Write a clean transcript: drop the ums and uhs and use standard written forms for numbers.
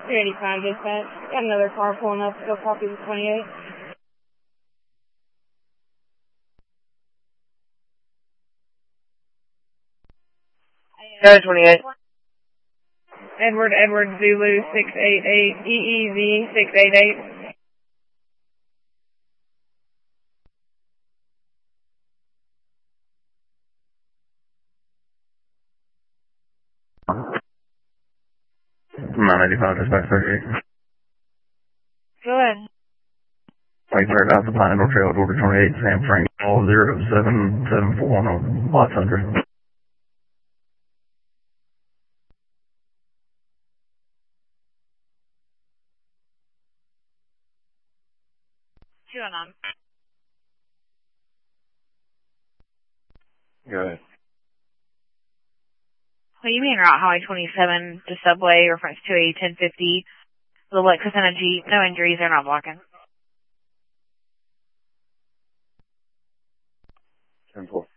385 dispatch. Got another car pulling up to go copy the 28. Yeah, 28. Edward Zulu 688 EEZ 688. My 95 dispatch 38. Go ahead. Wait for it out the Pineville Trail, door 28, Sam Frank, all 07741 on Lot 100. Two on. Go ahead. What do you mean Route Highway 27 to Subway, reference 280 1050, the Lexus and a Jeep, no injuries, they're not blocking. 10-4.